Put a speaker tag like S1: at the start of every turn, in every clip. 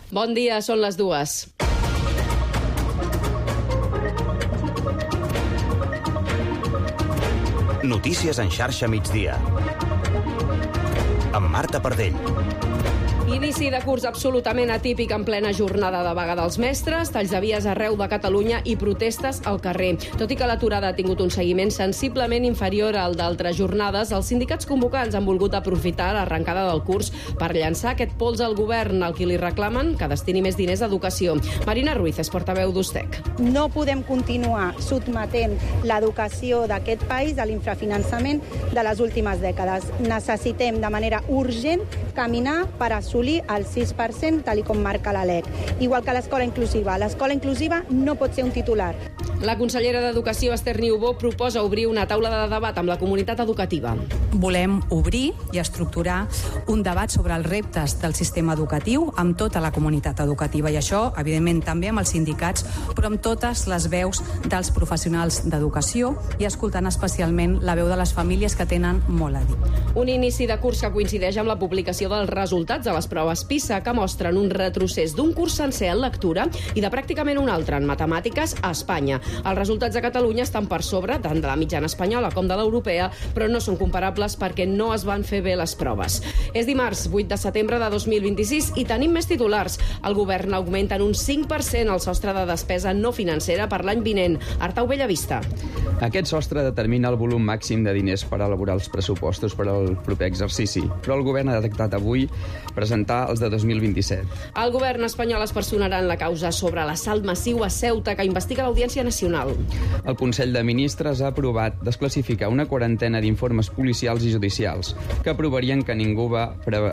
S1: Bon dia, són les 2.
S2: Notícies en xarxa migdia. Amb Marta Pardell.
S1: Inici de curs absolutament atípic en plena jornada de vaga dels mestres, talls de vies arreu de Catalunya i protestes al carrer. Tot i que l'aturada ha tingut un seguiment sensiblement inferior al d'altres jornades, els sindicats convocants han volgut aprofitar l'arrencada del curs per llançar aquest pols al govern, al qui li reclamen que destini més diners a educació. Marina Ruiz és portaveu d'Ustec.
S3: No podem continuar sotmetent l'educació d'aquest país a l'infrafinançament de les últimes dècades. Necessitem de manera urgent caminar per assolir el 6% tal com marca la LEC. Igual que l'escola inclusiva. L'escola inclusiva no pot ser un titular.
S1: La consellera d'Educació, Esther Niubó, proposa obrir una taula de debat amb la comunitat educativa.
S4: Volem obrir i estructurar un debat sobre els reptes del sistema educatiu amb tota la comunitat educativa, i això, evidentment, també amb els sindicats, però amb totes les veus dels professionals d'educació i escoltant especialment la veu de les famílies que tenen molt a dir.
S1: Un inici de curs que coincideix amb la publicació dels resultats de les proves PISA, que mostren un retrocés d'un curs sencer en lectura i de pràcticament un altre en matemàtiques a Espanya. Els resultats de Catalunya estan per sobre tant de la mitjana espanyola com de l'europea, però no són comparables perquè no es van fer bé les proves. És dimarts, 8 de setembre de 2026, i tenim més titulars. El govern augmenta en un 5% el sostre de despesa no financera per l'any vinent. Artau Bellavista.
S5: Aquest sostre determina el volum màxim de diners per elaborar els pressupostos per al proper exercici, però el govern ha detectat avui presentar els de 2027.
S1: El govern espanyol es personarà en la causa sobre l'assalt massiu a Ceuta que investiga l'Audiència Nacional.
S5: El Consell de Ministres ha aprovat desclassificar una quarantena d'informes policials i judicials que provarien que ningú va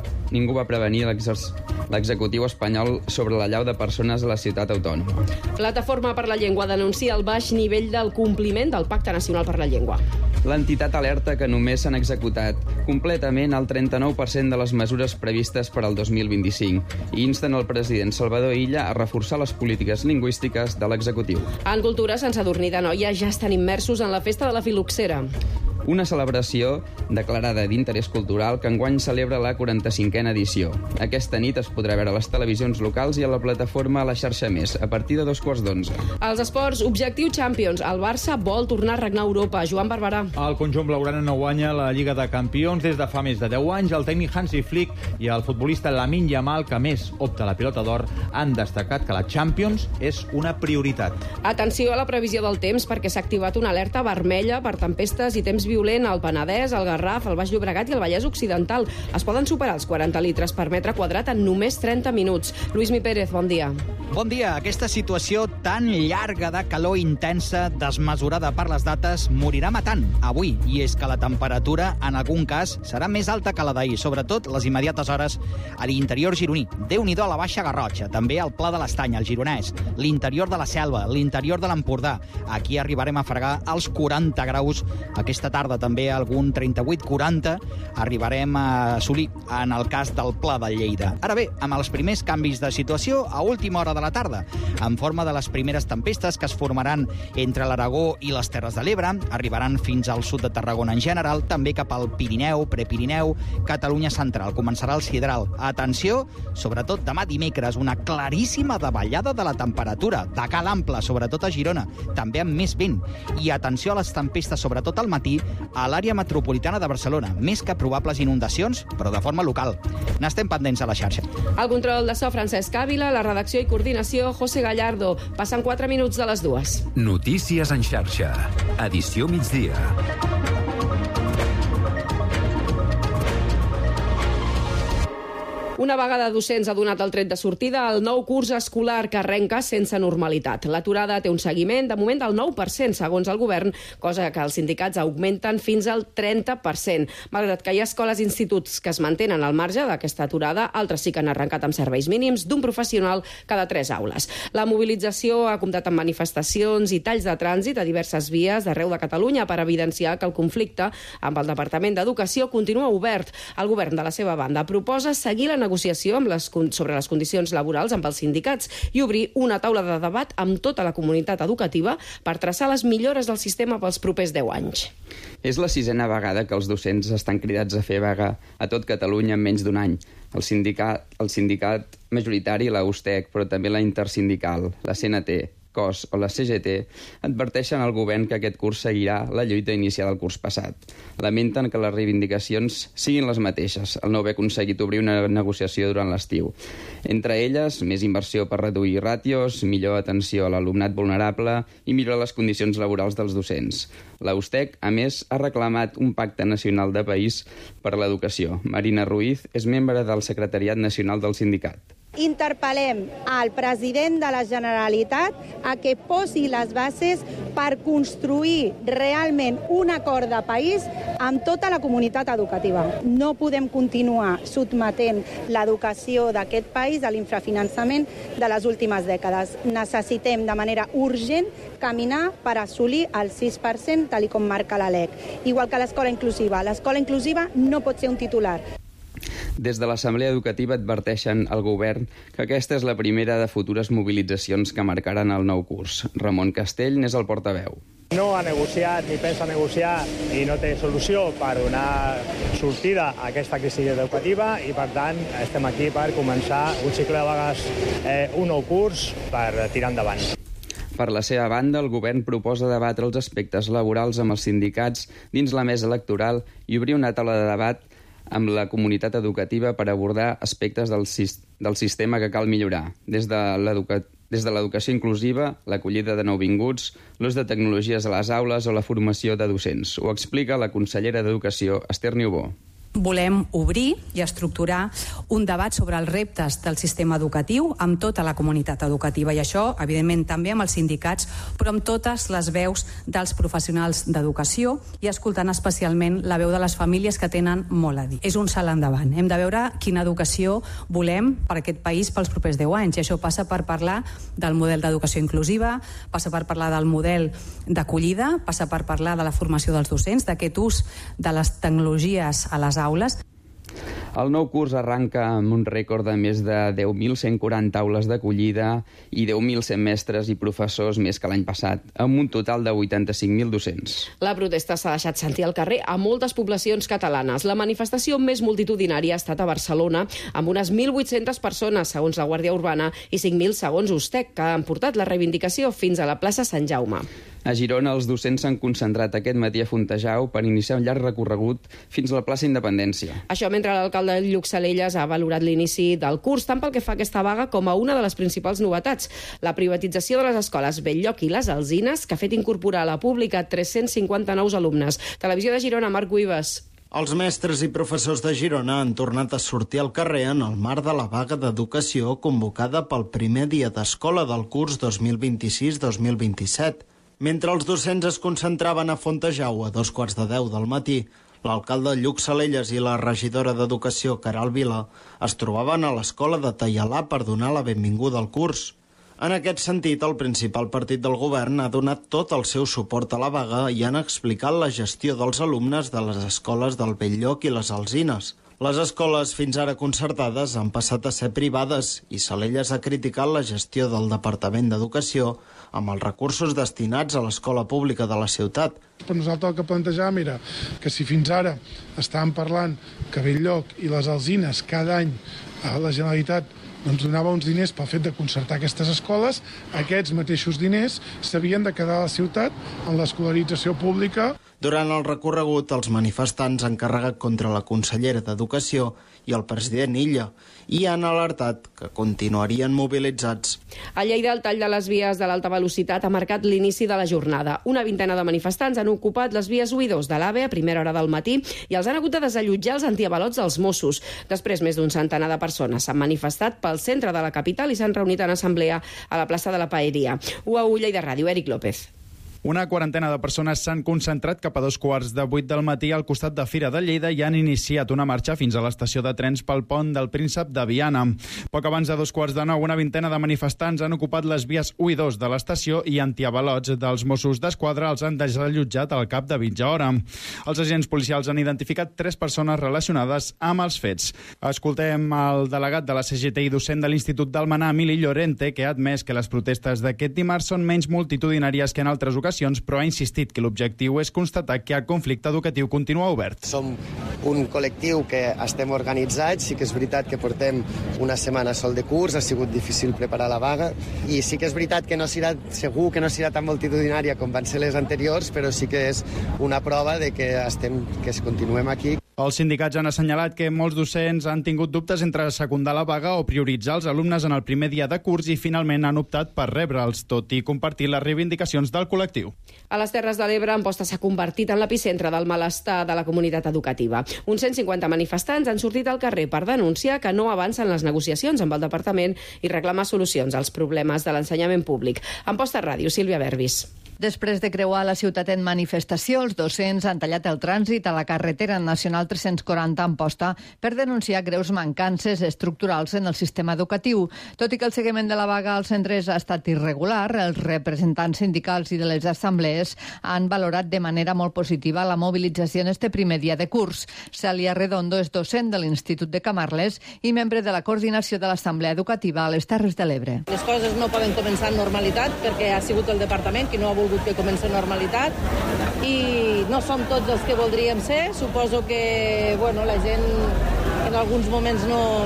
S5: prevenir l'executiu espanyol sobre l'allau de persones a la ciutat autònoma.
S1: Plataforma per la Llengua denuncia el baix nivell del compliment del Pacte Nacional per la Llengua.
S5: L'entitat alerta que només s'han executat completament el 39% de les mesures previstes per al 2025 i insten el president Salvador Illa a reforçar les polítiques lingüístiques de l'executiu.
S1: En cultura, Sant Sadurní d'Anoia ja estan immersos en la festa de la Filoxera.
S5: Una celebració declarada d'interès cultural que enguany celebra la 45a edició. Aquesta nit es podrà veure a les televisions locals i a la plataforma a la xarxa Més, a partir de 2:15.
S1: Els esports, objectiu Champions. El Barça vol tornar a regnar a Europa. Joan Barberà.
S6: El conjunt blaugrana no guanya la Lliga de Campions des de fa més de 10 anys. El tècnic Hansi Flick i el futbolista Lamine Yamal, que més opta a la pilota d'or, han destacat que la Champions és una prioritat.
S1: Atenció a la previsió del temps, perquè s'ha activat una alerta vermella per tempestes i temps violent al Penedès, al Garraf, al Baix Llobregat i al Vallès Occidental. Es poden superar els 40 litres per metre quadrat en només 30 minuts. Lluís Mi Pérez, bon dia.
S7: Bon dia. Aquesta situació tan llarga de calor intensa, desmesurada per les dates, morirà matant avui. I és que la temperatura, en algun cas, serà més alta que la d'ahir, sobretot les immediates hores a l'interior gironí. Déu-n'hi-do a la Baixa Garrotxa, també al Pla de l'Estany, al Gironès, l'interior de la Selva, l'interior de l'Empordà. Aquí arribarem a fregar els 40 graus. Aquesta tarda també algun 38-40 arribarem a assolir en el cas del Pla de Lleida. Ara bé, amb els primers canvis de situació a última hora de la tarda, en forma de les primeres tempestes que es formaran entre l'Aragó i les Terres de l'Ebre, arribaran fins al sud de Tarragona en general, també cap al Pirineu, Prepirineu, Catalunya central. Començarà el sidral. Atenció, sobretot demà dimecres, una claríssima davallada de la temperatura, de cal ample, sobretot a Girona, també amb més vent. I atenció a les tempestes, sobretot al matí, a l'àrea metropolitana de Barcelona. Més que probables inundacions, però de forma local. N'estem pendents a la xarxa.
S1: El control de so, Francesc Ávila, la redacció i coordinació, José Gallardo. Passen 4 minuts de les 2.
S2: Notícies en xarxa. Edició migdia.
S1: Una vaga de docents ha donat el tret de sortida al nou curs escolar que arrenca sense normalitat. L'aturada té un seguiment de moment del 9%, segons el govern, cosa que els sindicats augmenten fins al 30%. Malgrat que hi ha escoles i instituts que es mantenen al marge d'aquesta aturada, altres sí que han arrencat amb serveis mínims d'un professional cada 3 aules. La mobilització ha comptat amb manifestacions i talls de trànsit a diverses vies d'arreu de Catalunya per evidenciar que el conflicte amb el Departament d'Educació continua obert. El govern, de la seva banda, proposa seguir la negociació sobre les condicions laborals amb els sindicats i obrir una taula de debat amb tota la comunitat educativa per traçar les millores del sistema pels propers 10 anys.
S5: És la 6a vegada que els docents estan cridats a fer vaga a tot Catalunya en menys d'un any. el sindicat majoritari, la USTEC, però també la intersindical, la CNT, COS o la CGT, adverteixen al govern que aquest curs seguirà la lluita iniciada el curs passat. Lamenten que les reivindicacions siguin les mateixes, el no haver aconseguit obrir una negociació durant l'estiu. Entre elles, més inversió per reduir ràtios, millor atenció a l'alumnat vulnerable i millorar les condicions laborals dels docents. La USTEC, a més, ha reclamat un pacte nacional de país per a l'educació. Marina Ruiz és membre del secretariat nacional del sindicat.
S3: Interpel·lem al president de la Generalitat a que posi les bases per construir realment un acord de país amb tota la comunitat educativa. No podem continuar sotmetent l'educació d'aquest país a l'infrafinançament de les últimes dècades. Necessitem de manera urgent caminar per assolir el 6%, tal com marca la LEC. Igual que l'escola inclusiva. L'escola inclusiva no pot ser un titular.
S5: Des de l'Assemblea Educativa adverteixen al govern que aquesta és la primera de futures mobilitzacions que marcaran el nou curs. Ramon Castell n'és el portaveu.
S8: No ha negociat ni pensa negociar i no té solució per donar sortida a aquesta crisi educativa i, per tant, estem aquí per començar un cicle de vagues, un nou curs per tirar endavant.
S5: Per la seva banda, el govern proposa debatre els aspectes laborals amb els sindicats dins la mesa electoral i obrir una taula de debat amb la comunitat educativa per abordar aspectes del sistema que cal millorar, des de l'educació inclusiva, l'acollida de nouvinguts, l'ús de tecnologies a les aules o la formació de docents. Ho explica la consellera d'Educació, Esther Niubó.
S4: Volem obrir i estructurar un debat sobre els reptes del sistema educatiu amb tota la comunitat educativa i això, evidentment, també amb els sindicats, però amb totes les veus dels professionals d'educació i escoltant especialment la veu de les famílies que tenen molt a dir. És un salt endavant. Hem de veure quina educació volem per aquest país pels propers 10 anys i això passa per parlar del model d'educació inclusiva, passa per parlar del model d'acollida, passa per parlar de la formació dels docents, d'aquest ús de les tecnologies a les aules.
S5: El nou curs arranca amb un rècord de més de 10.140 aules d'acollida i 10.100 mestres i professors més que l'any passat, amb un total de 85.000 docents.
S1: La protesta s'ha deixat sentir al carrer a moltes poblacions catalanes. La manifestació més multitudinària ha estat a Barcelona, amb unes 1.800 persones, segons la Guàrdia Urbana, i 5.000, segons USTEC, que han portat la reivindicació fins a la plaça Sant Jaume.
S5: A Girona, els docents s'han concentrat aquest matí a Fontejau per iniciar un llarg recorregut fins a la plaça Independència.
S1: Això mentre l'alcalde Lluc Salelles ha valorat l'inici del curs, tant pel que fa a aquesta vaga com a una de les principals novetats, la privatització de les escoles Bell-lloc i les Alzines, que ha fet incorporar a la pública 350 nous alumnes. Televisió de Girona, Marc Guibes.
S9: Els mestres i professors de Girona han tornat a sortir al carrer en el marc de la vaga d'educació convocada pel primer dia d'escola del curs 2026-2027. Mentre els docents es concentraven a Fontejau a 9:45 del matí, l'alcalde Lluc Salelles i la regidora d'Educació, Caral Vila, es trobaven a l'escola de Taialà per donar la benvinguda al curs. En aquest sentit, el principal partit del govern ha donat tot el seu suport a la vaga i han explicat la gestió dels alumnes de les escoles del Bell-lloc i les Alzines. Les escoles fins ara concertades han passat a ser privades i Salelles ha criticat la gestió del Departament d'Educació amb els recursos destinats a l'escola pública de la ciutat.
S10: Per nosaltres el que plantejàvem era que si fins ara estàvem parlant que Bell-lloc i les Alzines cada any a la Generalitat ens donava uns diners pel fet de concertar aquestes escoles, aquests mateixos diners s'havien de quedar a la ciutat en l'escolarització pública.
S9: Durant el recorregut, els manifestants han carregat contra la consellera d'Educació i el president Illa i han alertat que continuarien mobilitzats.
S1: A Lleida, el tall de les vies de l'alta velocitat ha marcat l'inici de la jornada. Una vintena de manifestants han ocupat les vies 1 i 2 de l'AVE a primera hora del matí i els han hagut de desallotjar els antiavalots dels Mossos. Després, més d'un centenar de persones s'han manifestat pel centre de la capital i s'han reunit en assemblea a la plaça de la Paeria. UAU Lleida Ràdio, Eric López.
S11: Una quarantena de persones s'han concentrat cap a 7:15 del matí al costat de Fira de Lleida i han iniciat una marxa fins a l'estació de trens pel pont del Príncep de Viana. Poc abans de 8:45, una vintena de manifestants han ocupat les vies 1 i 2 de l'estació i antiavalots dels Mossos d'Esquadra els han desallotjat al cap de mitja hora. Els agents policials han identificat 3 persones relacionades amb els fets. Escoltem el delegat de la CGT i docent de l'Institut d'Almenar, Emili Llorente, que ha admès que les protestes d'aquest dimarts són menys multitudinàries que en altres ocasions reivindicacions, però ha insistit que l'objectiu és constatar que el conflicte educatiu continua obert.
S12: Som un col·lectiu que estem organitzats, sí que és veritat que portem una setmana sol de curs, ha sigut difícil preparar la vaga, i sí que és veritat que segur que no serà tan multitudinària com van ser les anteriors, però sí que és una prova de que continuem aquí.
S11: Els sindicats han assenyalat que molts docents han tingut dubtes entre secundar la vaga o prioritzar els alumnes en el primer dia de curs i finalment han optat per rebre'ls, tot i compartir les reivindicacions del col·lectiu.
S1: A les Terres de l'Ebre, Amposta s'ha convertit en l'epicentre del malestar de la comunitat educativa. Uns 150 manifestants han sortit al carrer per denunciar que no avancen les negociacions amb el departament i reclamar solucions als problemes de l'ensenyament públic. Amposta Ràdio, Sílvia Verbis.
S13: Després de creuar la ciutat en manifestació, els docents han tallat el trànsit a la carretera nacional 340 a Amposta per denunciar greus mancances estructurals en el sistema educatiu. Tot i que el seguiment de la vaga als centres ha estat irregular, els representants sindicals i de les assemblees han valorat de manera molt positiva la mobilització en este primer dia de curs. Cèlia Redondo és docent de l'Institut de Camarles i membre de la coordinació de l'Assemblea Educativa a les Terres de l'Ebre.
S14: Les coses no poden començar en normalitat perquè ha sigut el departament qui no ha volgut que comenci en normalitat i no som tots els que voldríem ser. Suposo que la gent en alguns moments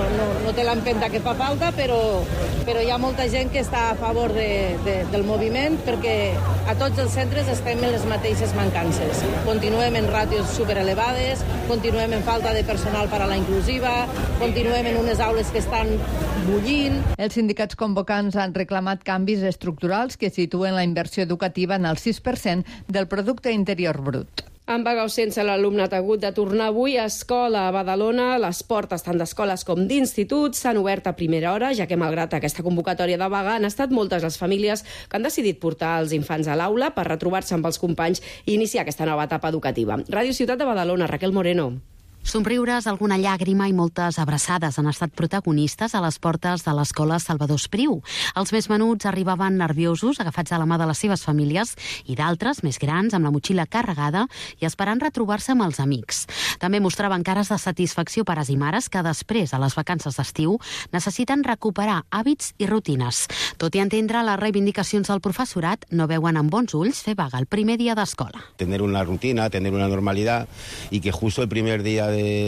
S14: no té l'empenta que fa falta, però hi ha molta gent que està a favor del moviment perquè a tots els centres estem en les mateixes mancances. Continuem en ràtios superelevades, continuem en falta de personal per a la inclusiva, continuem en unes aules que estan bullint.
S13: Els sindicats convocants han reclamat canvis estructurals que situen la inversió educativa en el 6% del producte interior brut.
S1: Amb vaga o sense, l'alumnat ha hagut de tornar avui a escola a Badalona. Les portes tant d'escoles com d'instituts s'han obert a primera hora, ja que malgrat aquesta convocatòria de vaga han estat moltes les famílies que han decidit portar els infants a l'aula per retrobar-se amb els companys i iniciar aquesta nova etapa educativa. Ràdio Ciutat de Badalona, Raquel Moreno.
S15: Somriures, alguna llàgrima i moltes abraçades han estat protagonistes a les portes de l'escola Salvador Espriu. Els més menuts arribaven nerviosos, agafats a la mà de les seves famílies, i d'altres, més grans, amb la motxilla carregada i esperant retrobar-se amb els amics. També mostraven cares de satisfacció pares i mares que després, a les vacances d'estiu, necessiten recuperar hàbits i rutines. Tot i entendre les reivindicacions del professorat, no veuen amb bons ulls fer vaga el primer dia d'escola.
S16: Tener una rutina, tener una normalidad y que justo el primer día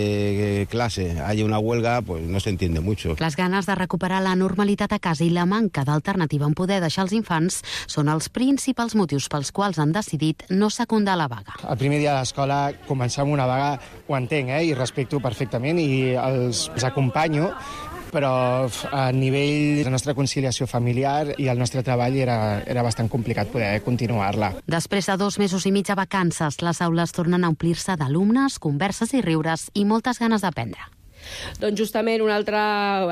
S16: de clase haya una huelga, pues no se entiende mucho.
S15: Les ganes de recuperar la normalitat a casa i la manca d'alternativa en poder deixar els infants són els principals motius pels quals han decidit no secundar la vaga.
S17: El primer dia de l'escola començar amb una vaga ho entenc, i respecto perfectament i els acompanyo, però a nivell de la nostra conciliació familiar i el nostre treball era bastant complicat poder continuar-la.
S15: Després de 2 mesos i mig de vacances, les aules tornen a omplir-se d'alumnes, converses i riures i moltes ganes d'aprendre.
S1: Doncs justament un altre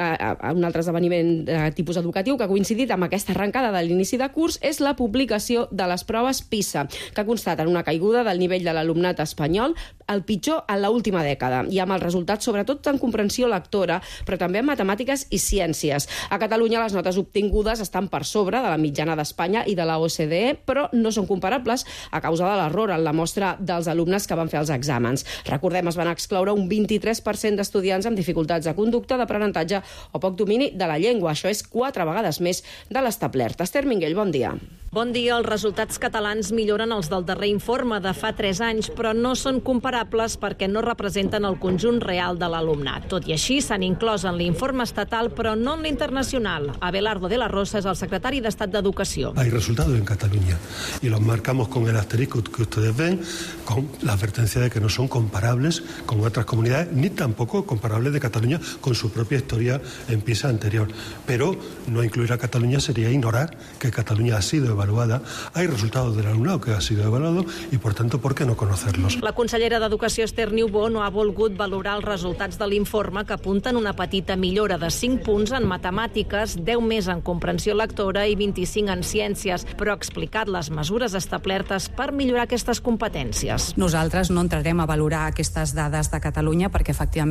S1: esdeveniment de tipus educatiu que ha coincidit amb aquesta arrencada de l'inici de curs és la publicació de les proves PISA, que constaten una caiguda del nivell de l'alumnat espanyol, el pitjor en l'última dècada, i amb els resultats sobretot en comprensió lectora, però també en matemàtiques i ciències. A Catalunya les notes obtingudes estan per sobre de la mitjana d'Espanya i de la OCDE, però no són comparables a causa de l'error en la mostra dels alumnes que van fer els exàmens. Recordem, es van excloure un 23% d'estudiants amb dificultats de conducta, d'aprenentatge o poc domini de la llengua. Això és 4 vegades més de l'establert. Esther Minguell, bon dia.
S18: Bon dia. Els resultats catalans milloren els del darrer informe de fa 3 anys, però no són comparables perquè no representen el conjunt real de l'alumnat. Tot i així, s'han inclòs en l'informe estatal, però no en l'internacional. Abelardo de la Rosa és el secretari d'Estat d'Educació.
S19: Hay resultados en Cataluña y los marcamos con el asterisco que ustedes ven, con la advertencia de que no son comparables con otras comunidades, ni tampoco comparables de Cataluña con su propia historia en PISA anterior. Pero no incluir a Cataluña sería ignorar que Cataluña ha sido evaluada. Hay resultados del alumnado que ha sido evaluado y, por tanto, ¿por qué no conocerlos?
S18: La consellera d'Educació, Esther Niubó, no ha volgut valorar els resultats de l'informe que apunten una petita millora de 5 punts en matemàtiques, 10 més en comprensió lectora i 25 en ciències, però ha explicat les mesures establertes per millorar aquestes competències.
S4: Nosaltres no entrarem a valorar aquestes dades de Catalunya perquè, efectivament,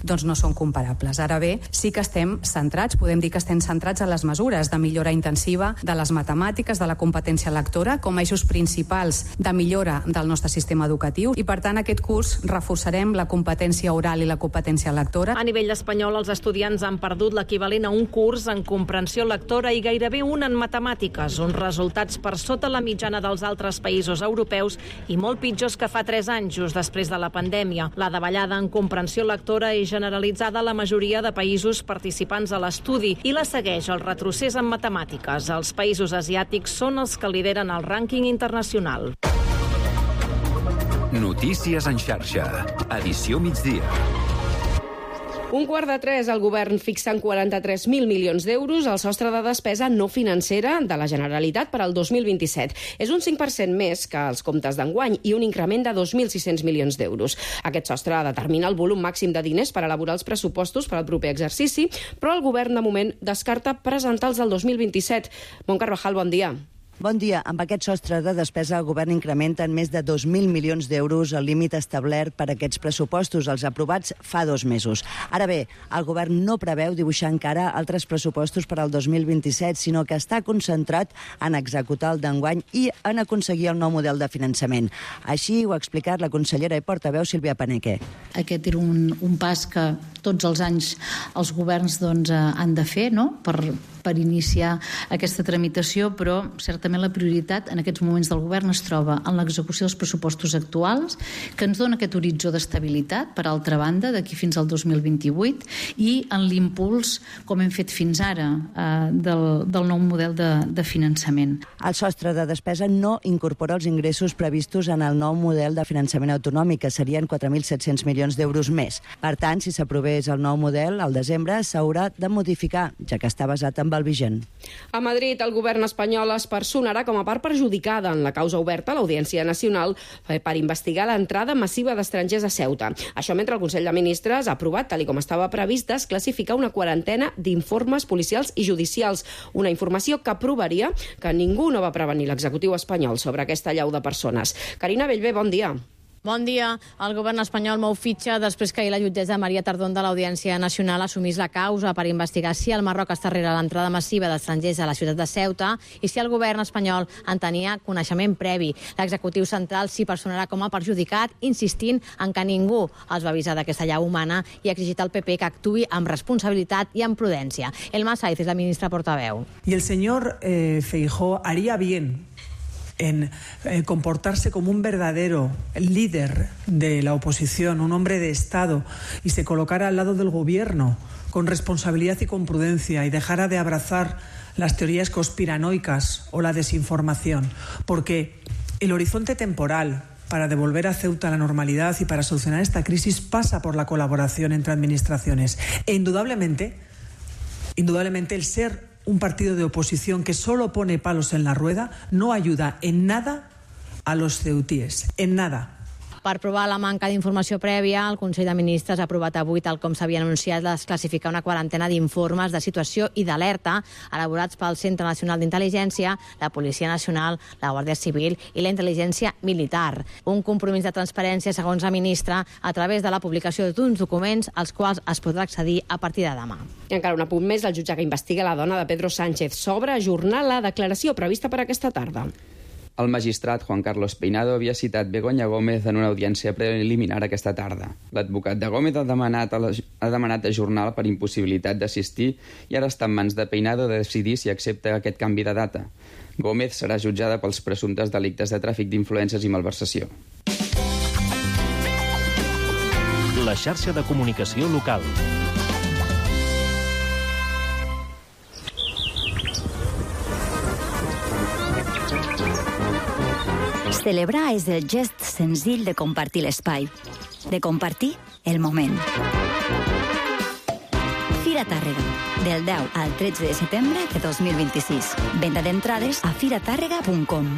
S4: doncs no són comparables. Ara bé, sí que estem centrats, podem dir que estem centrats en les mesures de millora intensiva de les matemàtiques, de la competència lectora, com a eixos principals de millora del nostre sistema educatiu, i per tant aquest curs reforçarem la competència oral i la competència lectora.
S18: A nivell espanyol, els estudiants han perdut l'equivalent a un curs en comprensió lectora i gairebé un en matemàtiques, uns resultats per sota la mitjana dels altres països europeus i molt pitjors que fa 3 anys, just després de la pandèmia. La davallada en comprensió lectora és generalitzada a la majoria de països participants a l'estudi i la segueix el retrocés en matemàtiques. Els països asiàtics són els que lideren el rànquing internacional.
S2: Notícies en xarxa. Edició migdia.
S1: 2:45, el govern fixa en 43.000 milions d'euros el sostre de despesa no financera de la Generalitat per al 2027. És un 5% més que els comptes d'enguany i un increment de 2.600 milions d'euros. Aquest sostre determina el volum màxim de diners per elaborar els pressupostos per al proper exercici, però el govern de moment descarta presentar-los el 2027. Mont Carvajal, bon dia.
S20: Bon dia. Amb aquest sostre de despesa, el govern incrementa en més de 2.000 milions d'euros el límit establert per a aquests pressupostos, els aprovats fa 2 mesos. Ara bé, el govern no preveu dibuixar encara altres pressupostos per al 2027, sinó que està concentrat en executar el d'enguany i en aconseguir el nou model de finançament. Així ho ha explicat la consellera i portaveu Sílvia Paneque.
S21: Aquest era un pas que tots els anys els governs han de fer, no?, per iniciar aquesta tramitació, però certament la prioritat en aquests moments del govern es troba en l'execució dels pressupostos actuals, que ens dona aquest horitzó d'estabilitat, per altra banda, d'aquí fins al 2028, i en l'impuls, com hem fet fins ara, del nou model de finançament.
S20: El sostre de despesa no incorpora els ingressos previstos en el nou model de finançament autonòmic, que serien 4.700 milions d'euros més. Per tant, si s'aprovés el nou model, al desembre s'haurà de modificar, ja que està basat en el vigent.
S1: A Madrid, el govern espanyol es personarà com a part perjudicada en la causa oberta a l'Audiència Nacional per investigar l'entrada massiva d'estrangers a Ceuta. Això mentre el Consell de Ministres ha aprovat, tal com estava previst, desclassificar una quarantena d'informes policials i judicials. Una informació que provaria que ningú no va prevenir l'executiu espanyol sobre aquesta allau de persones. Carina Bellver, bon dia.
S22: Bon dia. El govern espanyol mou fitxa després que ahir la jutgessa Maria Tardón de l'Audiència Nacional assumís la causa per investigar si el Marroc està darrere l'entrada massiva d'estrangers a la ciutat de Ceuta i si el govern espanyol en tenia coneixement previ. L'executiu central s'hi personarà com a perjudicat, insistint en que ningú els va avisar d'aquesta allau humana i ha exigit al PP que actuï amb responsabilitat i amb prudència. Elma Saiz és la ministra portaveu.
S23: Y el señor Feijóo haría bien en comportarse como un verdadero líder de la oposición, un hombre de Estado, y se colocara al lado del gobierno con responsabilidad y con prudencia y dejara de abrazar las teorías conspiranoicas o la desinformación, porque el horizonte temporal para devolver a Ceuta la normalidad y para solucionar esta crisis pasa por la colaboración entre administraciones. E indudablemente el ser un partido de oposición que solo pone palos en la rueda no ayuda en nada a los ceutíes, en nada.
S22: Per provar la manca d'informació prèvia, el Consell de Ministres ha aprovat avui, tal com s'havia anunciat, desclassificar una quarantena d'informes de situació i d'alerta elaborats pel Centre Nacional d'Intel·ligència, la Policia Nacional, la Guàrdia Civil i la Intel·ligència Militar. Un compromís de transparència, segons la ministra, a través de la publicació d'uns documents als quals es podrà accedir a partir de demà.
S1: I encara un apunt més, el jutge que investiga la dona de Pedro Sánchez s'obre a ajornar la declaració prevista per aquesta tarda.
S5: El magistrat Juan Carlos Peinado havia citat Begoña Gómez en una audiència preliminar aquesta tarda. L'advocat de Gómez ha demanat ajornar per impossibilitat d'assistir i ara està en mans de Peinado de decidir si accepta aquest canvi de data. Gómez serà jutjada pels presumptes delictes de tràfic d'influències i malversació.
S24: La xarxa de comunicació local.
S25: Celebrar és el gest senzill de compartir l'espai, de compartir el moment. Fira Tàrrega, del 10 al 13 de setembre de 2026. Venda d'entrades a firatàrrega.com.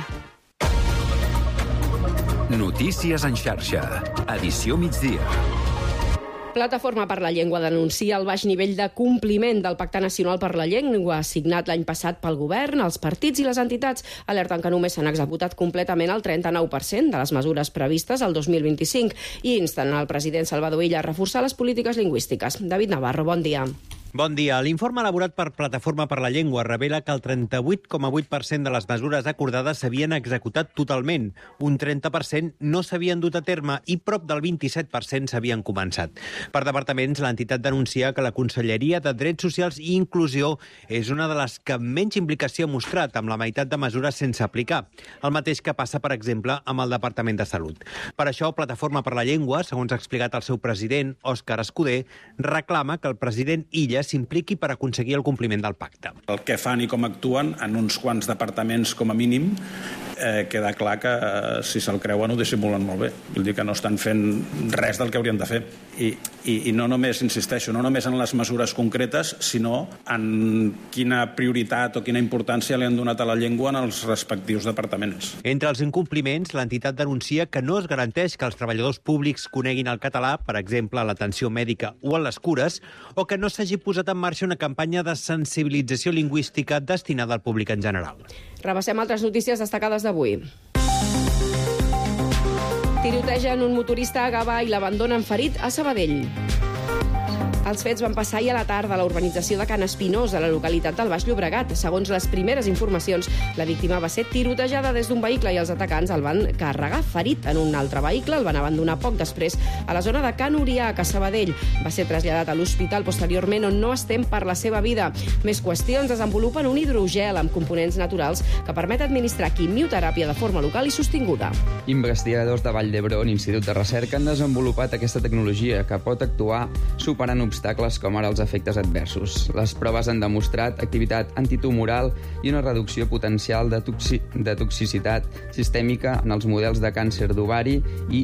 S2: Notícies en xarxa. Edició migdia.
S1: Plataforma per la Llengua denuncia el baix nivell de compliment del Pacte Nacional per la Llengua, signat l'any passat pel govern, els partits i les entitats. Alerten que només s'han executat completament el 39% de les mesures previstes al 2025 i insten al president Salvador Illa a reforçar les polítiques lingüístiques. David Navarro, bon dia.
S3: Bon dia. L'informe elaborat per Plataforma per la Llengua revela que el 38,8% de les mesures acordades s'havien executat totalment, un 30% no s'havien dut a terme i prop del 27% s'havien començat. Per departaments, l'entitat denuncia que la Conselleria de Drets Socials i Inclusió és una de les que menys implicació ha mostrat, amb la meitat de mesures sense aplicar. El mateix que passa, per exemple, amb el Departament de Salut. Per això, Plataforma per la Llengua, segons ha explicat el seu president, Òscar Escudé, reclama que el president Illa s'impliqui per aconseguir el compliment del pacte.
S6: El que fan i com actuen en uns quants departaments com a mínim queda clar que si se'l creuen ho dissimulen molt bé. Vull dir que no estan fent res del que haurien de fer. I no només, insisteixo, no només en les mesures concretes, sinó en quina prioritat o quina importància li han donat a la llengua en els respectius departaments.
S3: Entre els incompliments, l'entitat denuncia que no es garanteix que els treballadors públics coneguin el català, per exemple, a l'atenció mèdica o a les cures, o que no s'hagi posat en marxa una campanya de sensibilització lingüística destinada al públic en general.
S1: Repassem altres notícies destacades d'avui. Tirotegen un motorista a Gavà i l'abandonen ferit a Sabadell. Els fets van passar ahir a la tarda a la urbanització de Can Espinós, a la localitat del Baix Llobregat. Segons les primeres informacions, la víctima va ser tirotejada des d'un vehicle i els atacants el van carregar ferit en un altre vehicle. El van abandonar poc després a la zona de Can Uriac, a Sabadell. Va ser traslladat a l'hospital posteriorment, on no es tem per la seva vida. Més qüestions: desenvolupen un hidrogel amb components naturals que permet administrar quimioteràpia de forma local i sostinguda.
S5: Investigadors de Vall d'Hebron, Institut de Recerca, han desenvolupat aquesta tecnologia que pot actuar superant obstacles com ara els efectes adversos. Les proves han demostrat activitat antitumoral i una reducció potencial de toxicitat sistèmica en els models de càncer d'ovari i